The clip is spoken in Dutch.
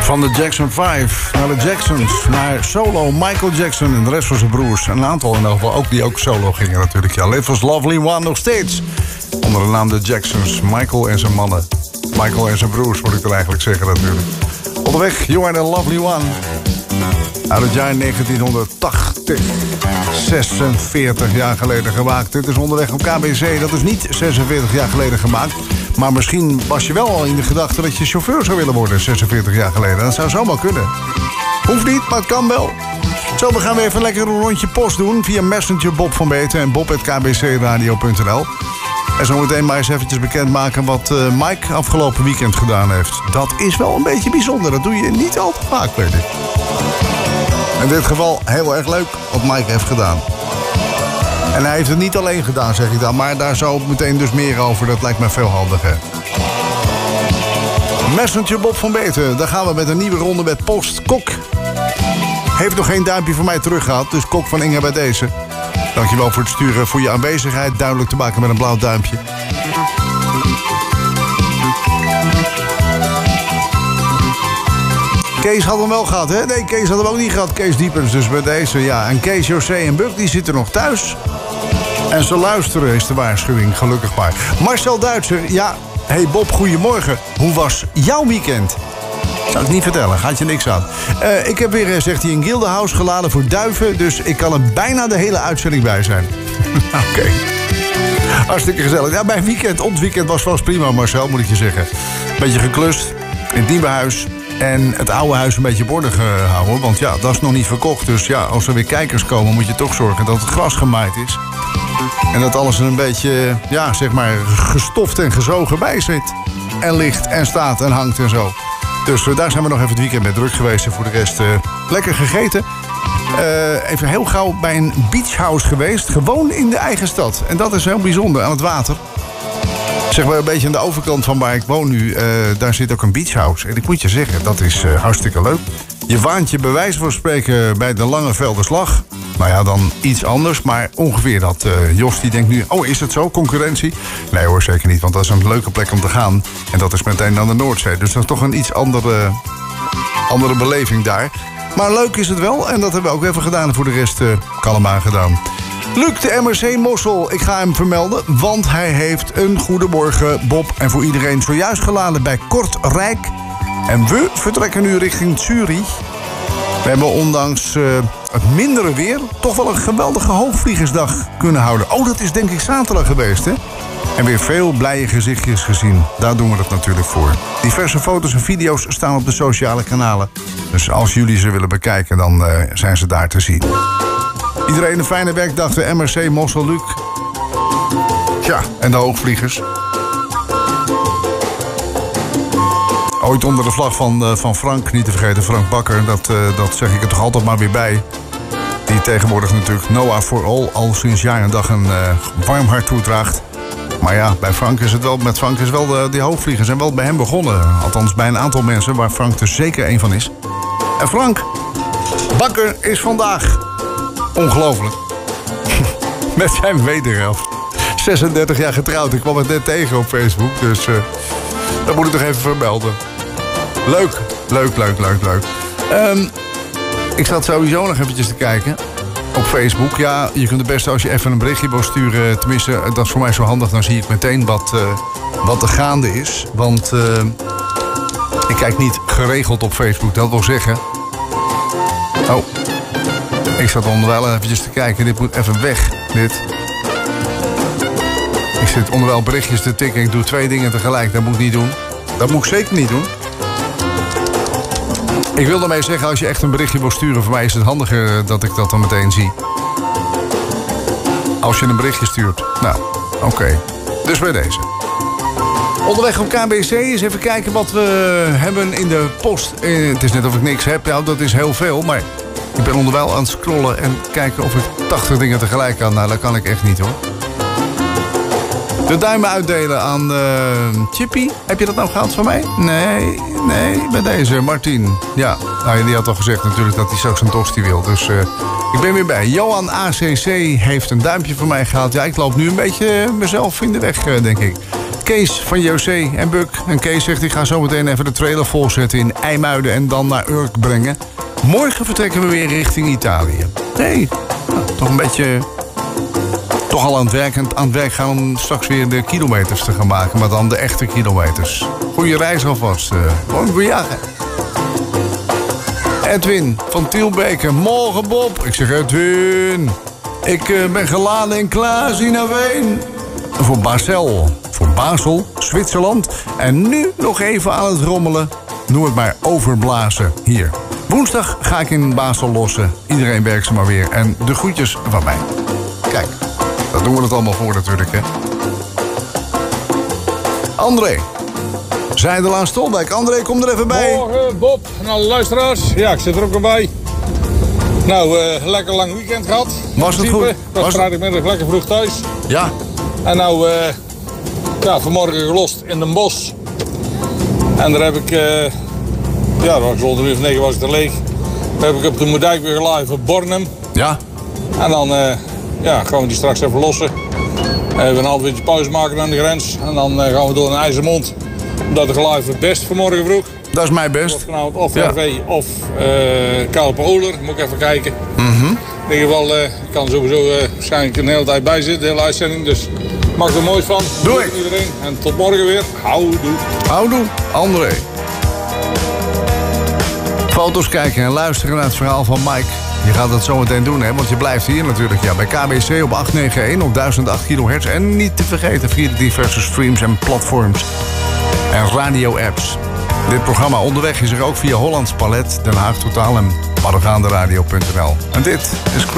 Van de Jackson 5 naar de Jacksons, naar solo Michael Jackson en de rest van zijn broers. Een aantal in ieder geval ook die ook solo gingen natuurlijk. Ja, Live was Lovely One nog steeds. Onder de naam de Jacksons, Michael en zijn mannen. Michael en zijn broers moet ik er eigenlijk zeggen natuurlijk. Onderweg, You Are The Lovely One. Uit het jaar 1980. 46 jaar geleden gemaakt. Dit is Onderweg op KBC. Dat is niet 46 jaar geleden gemaakt. Maar misschien was je wel al in de gedachte dat je chauffeur zou willen worden 46 jaar geleden. Dat zou zomaar kunnen. Hoeft niet, maar het kan wel. Zo, we gaan weer even lekker een rondje post doen via Messenger Bob van Beten en bob@kbcradio.nl. En zo meteen maar eens eventjes bekendmaken wat Mike afgelopen weekend gedaan heeft. Dat is wel een beetje bijzonder. Dat doe je niet al te vaak, weet ik. In dit geval heel erg leuk wat Mike heeft gedaan. En hij heeft het niet alleen gedaan, zeg ik dan. Maar daar zo meteen dus meer over. Dat lijkt me veel handiger. Messenger Bob van Beten. Daar gaan we met een nieuwe ronde met post. Kok heeft nog geen duimpje van mij terug gehad. Dus Kok van Inge bij deze. Dankjewel voor het sturen, voor je aanwezigheid. Duidelijk te maken met een blauw duimpje. Kees had hem wel gehad, hè? Nee, Kees had hem ook niet gehad. Kees Diepers dus bij deze, ja. En Kees, José en Buk, die zitten nog thuis. En ze luisteren is de waarschuwing, gelukkig maar. Marcel Duitser, ja. Hey Bob, goedemorgen. Hoe was jouw weekend? Zou ik niet vertellen, gaat je niks aan. Ik heb weer, zegt hij, een Gildenhouse geladen voor duiven. Dus ik kan er bijna de hele uitzending bij zijn. Oké. Hartstikke gezellig. Ja, mijn weekend, ons weekend was vast prima, Marcel, moet ik je zeggen. Beetje geklust in het nieuwe huis. En het oude huis een beetje op orde gehouden. Want ja, dat is nog niet verkocht. Dus ja, als er weer kijkers komen, moet je toch zorgen dat het gras gemaaid is. En dat alles er een beetje, ja, zeg maar, gestoft en gezogen bij zit. En ligt en staat en hangt en zo. Dus daar zijn we nog even het weekend mee druk geweest. En voor de rest lekker gegeten. Even heel gauw bij een beachhouse geweest. Gewoon in de eigen stad. En dat is heel bijzonder, aan het water. Zeg maar een beetje aan de overkant van waar ik woon nu. Daar zit ook een beachhouse. En ik moet je zeggen, dat is hartstikke leuk. Je waant je bij wijze van spreken bij de Langevelderslag. Nou ja, dan iets anders. Maar ongeveer dat. Jos die denkt nu, oh, is het zo? Concurrentie? Nee hoor, zeker niet. Want dat is een leuke plek om te gaan. En dat is meteen aan de Noordzee. Dus dat is toch een iets andere beleving daar. Maar leuk is het wel. En dat hebben we ook even gedaan. En voor de rest kalm gedaan. Luc, de MRC Mossel, ik ga hem vermelden, want hij heeft een goedemorgen Bob en voor iedereen zojuist geladen bij Kortrijk. En we vertrekken nu richting Zurich. We hebben ondanks het mindere weer toch wel een geweldige hoogvliegersdag kunnen houden. Oh, dat is denk ik zaterdag geweest, hè? En weer veel blije gezichtjes gezien. Daar doen we het natuurlijk voor. Diverse foto's en video's staan op de sociale kanalen. Dus als jullie ze willen bekijken, dan zijn ze daar te zien. Iedereen een fijne werkdag, de MRC Mossel, Luc. Ja, en de hoogvliegers. Ooit onder de vlag van Frank, niet te vergeten, Frank Bakker. Dat zeg ik er toch altijd maar weer bij. Die tegenwoordig natuurlijk Noah for All al sinds jaar en dag een warm hart toedraagt. Maar ja, met Frank is wel die hoogvliegers zijn wel bij hem begonnen. Althans bij een aantal mensen, waar Frank dus zeker één van is. En Frank Bakker is vandaag... ongelooflijk. Met zijn wederhelft. 36 jaar getrouwd. Ik kwam het net tegen op Facebook. Dus dat moet ik toch even vermelden. Leuk. Ik zat sowieso nog eventjes te kijken. Op Facebook. Ja, je kunt het beste als je even een berichtje wil sturen. Tenminste, dat is voor mij zo handig. Dan zie ik meteen wat er gaande is. Want ik kijk niet geregeld op Facebook. Dat wil zeggen... Oh... Ik zat onderwijl eventjes te kijken. Dit moet even weg, dit. Ik zit onderwijl berichtjes te tikken. Ik doe 2 dingen tegelijk. Dat moet ik niet doen. Dat moet ik zeker niet doen. Ik wil daarmee zeggen, als je echt een berichtje wil sturen... voor mij is het handiger dat ik dat dan meteen zie. Als je een berichtje stuurt. Nou, oké. Dus bij deze. Onderweg op KBC. Eens even kijken wat we hebben in de post. Het is net of ik niks heb. Nou, dat is heel veel, maar... Ik ben onderwijl aan het scrollen en kijken of ik 80 dingen tegelijk kan. Nou, dat kan ik echt niet, hoor. De duimen uitdelen aan Chippy. Heb je dat nou gehad van mij? Nee, bij deze. Martin. Ja, nou, die had al gezegd natuurlijk dat hij straks een tosti wil. Dus ik ben weer bij. Johan ACC heeft een duimpje voor mij gehaald. Ja, ik loop nu een beetje mezelf in de weg, denk ik. Kees van José en Buk. En Kees zegt, ik ga zo meteen even de trailer volzetten in IJmuiden en dan naar Urk brengen. Morgen vertrekken we weer richting Italië. Nee, nou, toch een beetje... Toch al aan het werk gaan om straks weer de kilometers te gaan maken. Maar dan de echte kilometers. Goeie reis alvast. Mooi bejagen. Edwin van Tielbeke. Morgen Bob. Ik zeg Edwin. Ik ben geladen en klaar. Zie naar Ween. Voor Basel, Zwitserland. En nu nog even aan het rommelen. Noem het maar overblazen hier. Woensdag ga ik in Basel lossen. Iedereen werkt ze maar weer. En de groetjes van mij. Kijk, daar doen we het allemaal voor natuurlijk, hè. André. Zijdel aan Stolbeck. André, kom er even bij. Morgen, Bob en alle luisteraars. Ja, ik zit er ook al bij. Nou, lekker lang weekend gehad. Was het goed? Ik was vrijdagmiddag lekker vroeg thuis. Ja. En nou, vanmorgen gelost in Den Bosch. En daar heb ik, dat was rond 9 was ik er leeg. Daar heb ik op de Moerdijk weer geladen voor Bornem. Ja. En dan gaan we die straks even lossen. Even een half uurtje pauze maken aan de grens. En dan gaan we door naar IJsselmond. Omdat de geluid het best vanmorgen vroeg. Dat is mijn best. Of RV of Kalpen-Oler. Moet ik even kijken. In ieder geval, ik kan er sowieso waarschijnlijk een hele tijd bij zitten. De hele uitzending. Dus maak er moois van. Doei. Iedereen. En tot morgen weer. Houdoe. Houdoe. André. Foto's kijken en luisteren naar het verhaal van Mike. Je gaat dat zometeen doen, hè? Want je blijft hier natuurlijk. Ja, bij KBC op 891 op 1008 kHz. En niet te vergeten via de diverse streams en platforms. En radio-apps. Dit programma onderweg is er ook via Hollands Palet, Den Haag Totaal en Marokkaanderadio.nl. En dit is